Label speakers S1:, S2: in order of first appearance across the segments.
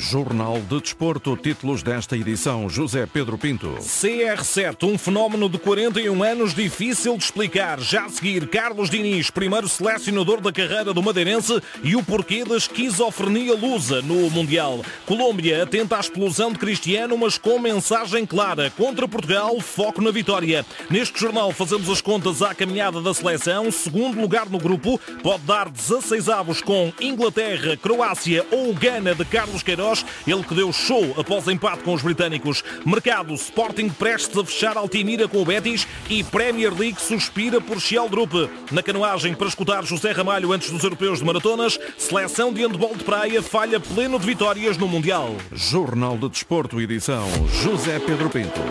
S1: Jornal de Desporto, títulos desta edição, José Pedro Pinto.
S2: CR7, um fenómeno de 41 anos difícil de explicar. Já a seguir, Carlos Diniz, primeiro selecionador da carreira do madeirense, e o porquê da esquizofrenia lusa no Mundial. Colômbia atenta à explosão de Cristiano, mas com mensagem clara. Contra Portugal, foco na vitória. Neste jornal fazemos as contas à caminhada da seleção. Segundo lugar no grupo, pode dar 16 avos com Inglaterra, Croácia ou Gana de Carlos Queiroz, ele que deu show após empate com os britânicos. Mercado, Sporting prestes a fechar Altimira com o Betis e Premier League suspira por Sheldrup. Na canoagem, para escutar José Ramalho antes dos europeus de maratonas, seleção de handball de praia falha pleno de vitórias no Mundial.
S1: Jornal de Desporto, edição José Pedro Pinto.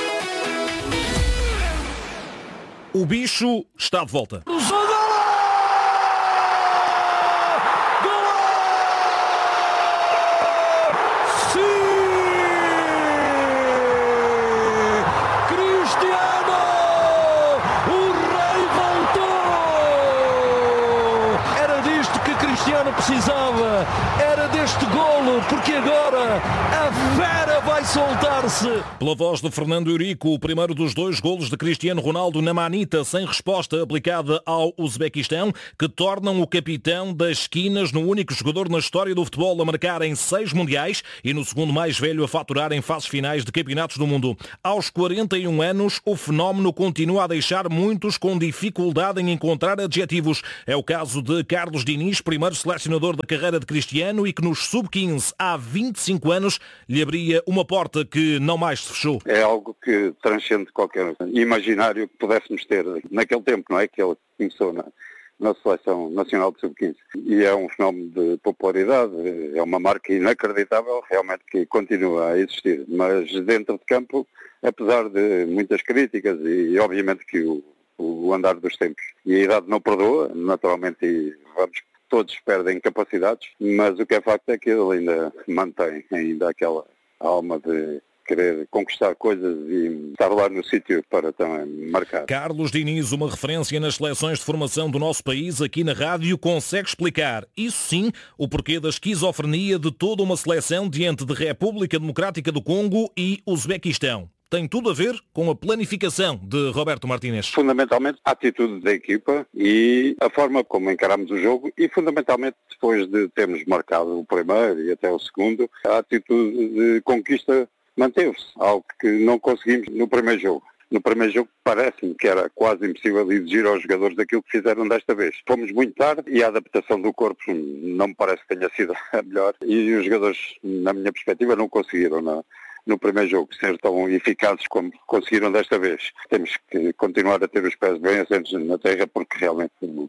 S2: O bicho está de volta.
S3: Precisava, era deste golo, porque agora a fera vai soltar-se.
S2: Pela voz de Fernando Eurico, o primeiro dos 2 golos de Cristiano Ronaldo na manita sem resposta aplicada ao Uzbequistão, que tornam o capitão das esquinas no único jogador na história do futebol a marcar em 6 mundiais e no segundo mais velho a faturar em fases finais de campeonatos do mundo. Aos 41 anos, o fenómeno continua a deixar muitos com dificuldade em encontrar adjetivos. É o caso de Carlos Diniz, primeiro selecionador da carreira de Cristiano e que nos sub-15 há 25 anos lhe abria uma porta que não mais se fechou.
S4: É algo que transcende qualquer imaginário que pudéssemos ter naquele tempo, não é? Que ele começou na Seleção Nacional de Sub-15. E é um fenómeno de popularidade, é uma marca inacreditável, realmente, que continua a existir. Mas dentro de campo, apesar de muitas críticas e obviamente que o andar dos tempos e a idade não perdoa, naturalmente, e todos perdem capacidades, mas o que é facto é que ele ainda mantém aquela alma de querer conquistar coisas e estar lá no sítio para também marcar.
S2: Carlos Diniz, uma referência nas seleções de formação do nosso país, aqui na rádio, consegue explicar, isso sim, o porquê da esquizofrenia de toda uma seleção diante de República Democrática do Congo e Uzbequistão. Tem tudo a ver com a planificação de Roberto Martínez.
S4: Fundamentalmente a atitude da equipa e a forma como encaramos o jogo e fundamentalmente depois de termos marcado o primeiro e até o segundo, a atitude de conquista manteve-se, algo que não conseguimos no primeiro jogo. No primeiro jogo parece-me que era quase impossível exigir aos jogadores aquilo que fizeram desta vez. Fomos muito tarde e a adaptação do corpo não me parece que tenha sido a melhor e os jogadores, na minha perspectiva, não conseguiram no primeiro jogo ser tão eficazes como conseguiram desta vez. Temos que continuar a ter os pés bem assentos na terra porque realmente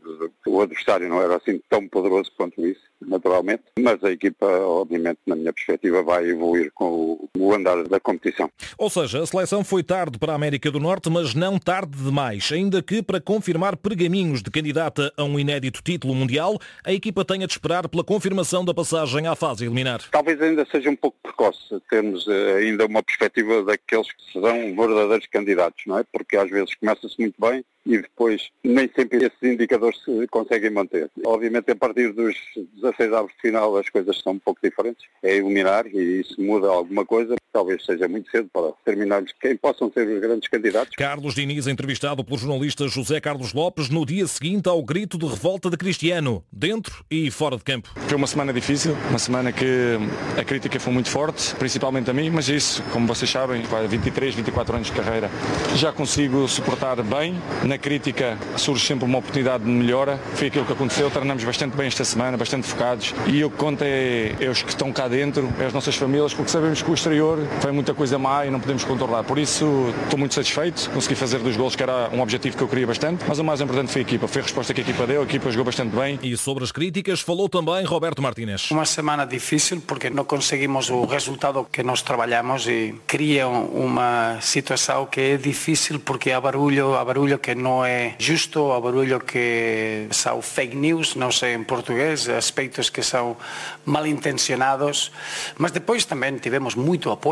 S4: o adversário não era assim tão poderoso quanto isso, naturalmente, mas a equipa, obviamente, na minha perspectiva, vai evoluir com o andar da competição.
S2: Ou seja, a seleção foi tarde para a América do Norte, mas não tarde demais, ainda que para confirmar pergaminhos de candidata a um inédito título mundial, a equipa tenha de esperar pela confirmação da passagem à fase eliminar.
S4: Talvez ainda seja um pouco precoce termos ainda uma perspectiva daqueles que serão verdadeiros candidatos, não é? Porque às vezes começa-se muito bem e depois nem sempre esses indicadores se conseguem manter. Obviamente a partir dos 16 avos de final as coisas são um pouco diferentes, é eliminar e isso muda alguma coisa, talvez seja muito cedo para terminar quem possam ser os grandes candidatos.
S2: Carlos Diniz, entrevistado pelo jornalista José Carlos Lopes no dia seguinte ao grito de revolta de Cristiano, dentro e fora de campo.
S5: Foi uma semana difícil, uma semana que a crítica foi muito forte, principalmente a mim, mas isso, como vocês sabem, 23, 24 anos de carreira, já consigo suportar bem. Na crítica surge sempre uma oportunidade de melhora, foi aquilo que aconteceu, treinamos bastante bem esta semana, bastante focados e o que conta é os que estão cá dentro, é as nossas famílias, porque sabemos que o exterior foi muita coisa má e não podemos controlar, por isso estou muito satisfeito, consegui fazer 2 golos que era um objetivo que eu queria bastante, mas o mais importante foi a equipa, foi a resposta que a equipa deu, a equipa jogou bastante bem.
S2: E sobre as críticas falou também Roberto Martínez.
S6: Uma semana difícil porque não conseguimos o resultado que nós trabalhamos e cria uma situação que é difícil porque há barulho que não é justo, há barulho que são fake news, não sei em português, aspectos que são mal intencionados, mas depois também tivemos muito apoio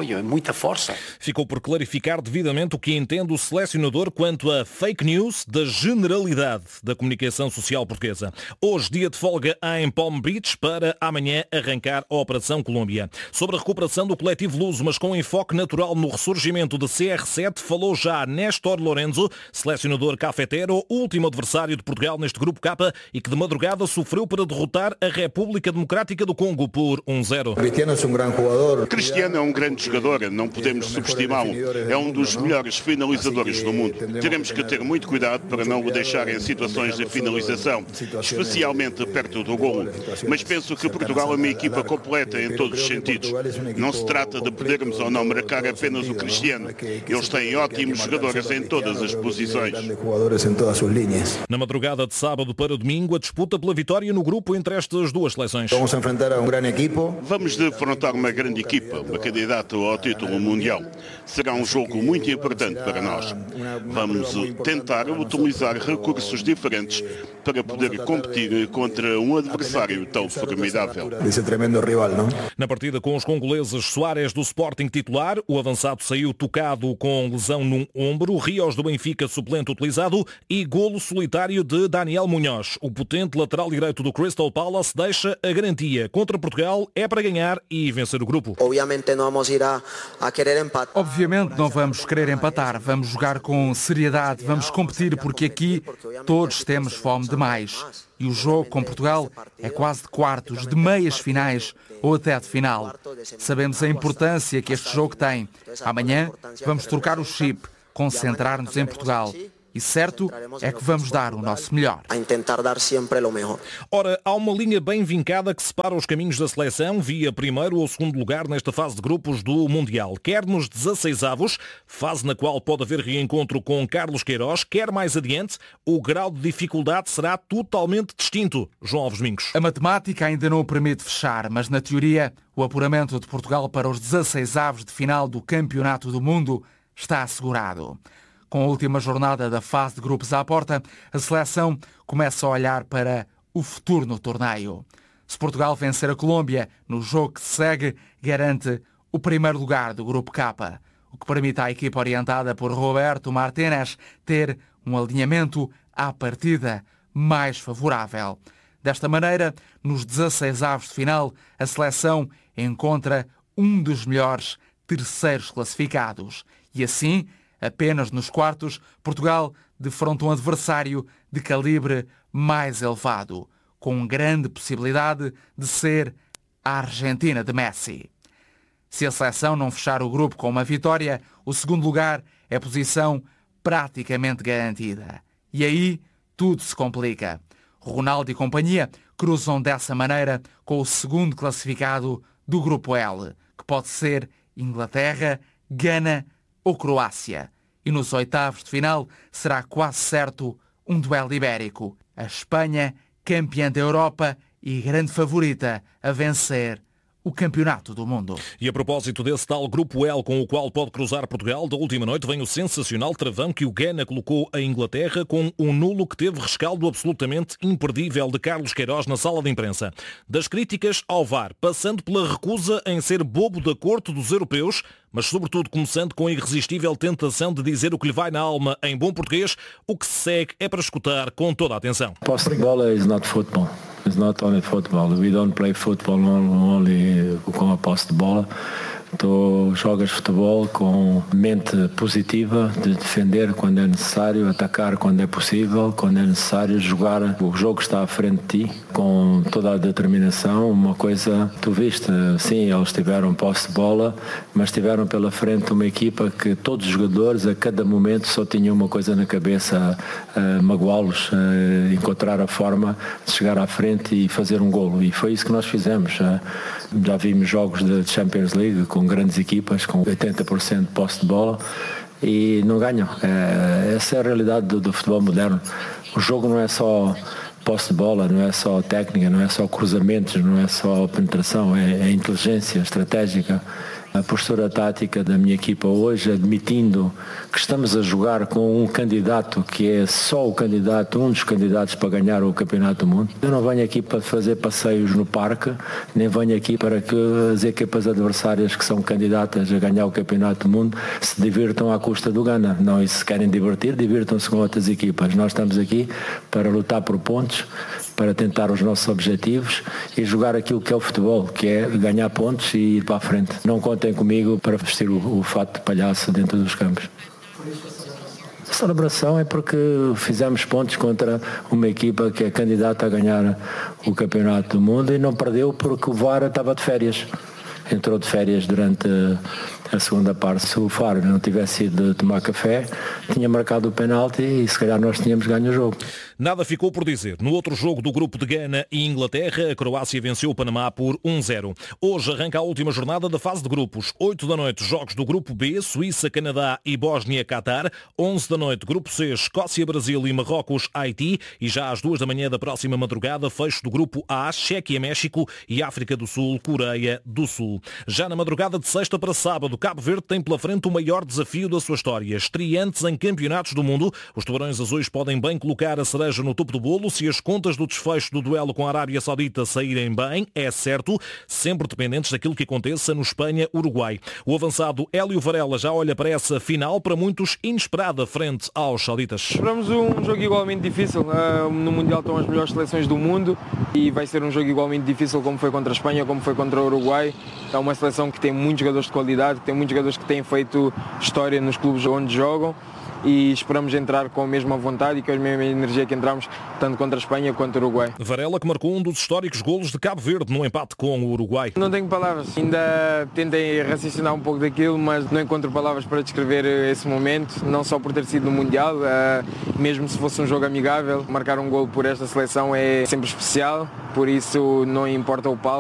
S6: apoio, é muita força.
S2: Ficou por clarificar devidamente o que entende o selecionador quanto a fake news da generalidade da comunicação social portuguesa. Hoje, dia de folga em Palm Beach, para amanhã arrancar a Operação Colômbia. Sobre a recuperação do coletivo luso, mas com enfoque natural no ressurgimento de CR7, falou já Néstor Lorenzo, selecionador cafetero, último adversário de Portugal neste Grupo K e que de madrugada sofreu para derrotar a República Democrática do Congo por 1-0.
S7: Cristiano é um grande jogador, não podemos subestimá-lo. É um dos melhores finalizadores do mundo. Teremos que ter muito cuidado para não o deixar em situações de finalização, especialmente perto do golo. Mas penso que Portugal é uma equipa completa em todos os sentidos. Não se trata de podermos ou não marcar apenas o Cristiano. Eles têm ótimos jogadores em todas as posições.
S2: Na madrugada de sábado para domingo, a disputa pela vitória no grupo entre estas duas seleções.
S7: Vamos enfrentar um grande equipo. Vamos defrontar uma grande equipa, uma candidata ao título mundial. Será um jogo muito importante para nós. Vamos tentar utilizar recursos diferentes para poder competir contra um adversário tão formidável.
S2: Na partida com os congoleses, Soares do Sporting titular, o avançado saiu tocado com lesão num ombro, Rios do Benfica suplente utilizado e golo solitário de Daniel Munhoz. O potente lateral direito do Crystal Palace deixa a garantia. Contra Portugal é para ganhar e vencer o grupo.
S8: Obviamente não vamos querer empatar, vamos jogar com seriedade, vamos competir porque aqui todos temos fome demais. E o jogo com Portugal é quase de quartos, de meias finais ou até de final. Sabemos a importância que este jogo tem. Amanhã vamos trocar o chip, concentrar-nos em Portugal. E certo é que vamos dar o nosso melhor.
S2: Ora, há uma linha bem vincada que separa os caminhos da seleção via primeiro ou segundo lugar nesta fase de grupos do Mundial. Quer nos 16avos, fase na qual pode haver reencontro com Carlos Queiroz, quer mais adiante, o grau de dificuldade será totalmente distinto. João Alves Domingos.
S8: A matemática ainda não o permite fechar, mas na teoria o apuramento de Portugal para os 16avos de final do Campeonato do Mundo está assegurado. Com a última jornada da fase de grupos à porta, a seleção começa a olhar para o futuro no torneio. Se Portugal vencer a Colômbia no jogo que se segue, garante o primeiro lugar do Grupo K, o que permite à equipa orientada por Roberto Martínez ter um alinhamento à partida mais favorável. Desta maneira, nos 16avos de final, a seleção encontra um dos melhores terceiros classificados. E assim, apenas nos quartos, Portugal defronta um adversário de calibre mais elevado, com grande possibilidade de ser a Argentina de Messi. Se a seleção não fechar o grupo com uma vitória, o segundo lugar é posição praticamente garantida. E aí tudo se complica. Ronaldo e companhia cruzam dessa maneira com o segundo classificado do Grupo L, que pode ser Inglaterra, Gana ou Croácia. E nos oitavos de final será quase certo um duelo ibérico. A Espanha, campeã da Europa e grande favorita a vencer o Campeonato do Mundo.
S2: E a propósito desse tal Grupo L com o qual pode cruzar Portugal, da última noite vem o sensacional travão que o Gana colocou a Inglaterra com um nulo que teve rescaldo absolutamente imperdível de Carlos Queiroz na sala de imprensa. Das críticas ao VAR, passando pela recusa em ser bobo da corte dos europeus, mas sobretudo começando com a irresistível tentação de dizer o que lhe vai na alma em bom português, o que se segue é para escutar com toda a atenção.
S9: Basketball is not football. It's not only football. We don't play football only com a posse de bola. Tu jogas futebol com mente positiva de defender quando é necessário, atacar quando é possível, quando é necessário jogar. O jogo está à frente de ti com toda a determinação. Uma coisa, tu viste, sim, eles tiveram posse de bola, mas tiveram pela frente uma equipa que todos os jogadores a cada momento só tinham uma coisa na cabeça, magoá-los, encontrar a forma de chegar à frente e fazer um golo. E foi isso que nós fizemos. Já vimos jogos de Champions League com grandes equipas, com 80% de posse de bola e não ganham. Essa é a realidade do futebol moderno. O jogo não é só posse de bola, não é só técnica, não é só cruzamentos, não é só penetração, é inteligência estratégica. A postura tática da minha equipa hoje, admitindo que estamos a jogar com um candidato que é só o candidato, um dos candidatos para ganhar o Campeonato do Mundo. Eu não venho aqui para fazer passeios no parque, nem venho aqui para que as equipas adversárias que são candidatas a ganhar o Campeonato do Mundo se divirtam à custa do Ghana. Não, e se querem divertir, divirtam-se com outras equipas. Nós estamos aqui para lutar por pontos, para tentar os nossos objetivos e jogar aquilo que é o futebol, que é ganhar pontos e ir para a frente. Não contem comigo para vestir o fato de palhaço dentro dos campos. A celebração é porque fizemos pontos contra uma equipa que é candidata a ganhar o Campeonato do Mundo e não perdeu porque o VAR estava de férias. Entrou de férias durante a segunda parte. Se o Faro não tivesse ido tomar café, tinha marcado o penalti e se calhar nós tínhamos ganho o jogo.
S2: Nada ficou por dizer. No outro jogo do grupo de Gana e Inglaterra, a Croácia venceu o Panamá por 1-0. Hoje arranca a última jornada da fase de grupos. 8 da noite, jogos do grupo B, Suíça, Canadá e Bósnia-Catar. 11 da noite, grupo C, Escócia, Brasil e Marrocos, Haiti. E já às 2 da manhã da próxima madrugada, fecho do grupo A, Chequia, México e África do Sul, Coreia do Sul. Já na madrugada de sexta para sábado, Cabo Verde tem pela frente o maior desafio da sua história. Estreantes em campeonatos do mundo, os tubarões azuis podem bem colocar a cereja no topo do bolo se as contas do desfecho do duelo com a Arábia Saudita saírem bem, é certo, sempre dependentes daquilo que aconteça no Espanha-Uruguai. O avançado Hélio Varela já olha para essa final, para muitos inesperada, frente aos sauditas.
S10: Esperamos um jogo igualmente difícil. No Mundial estão as melhores seleções do mundo e vai ser um jogo igualmente difícil como foi contra a Espanha, como foi contra o Uruguai. É uma seleção que tem muitos jogadores de qualidade, que tem muitos jogadores que têm feito história nos clubes onde jogam e esperamos entrar com a mesma vontade e com a mesma energia que entramos tanto contra a Espanha quanto o Uruguai.
S2: Varela, que marcou um dos históricos golos de Cabo Verde no empate com o Uruguai.
S10: Não tenho palavras, ainda tentei raciocinar um pouco daquilo, mas não encontro palavras para descrever esse momento, não só por ter sido no Mundial, mesmo se fosse um jogo amigável, marcar um golo por esta seleção é sempre especial, por isso não importa o palco.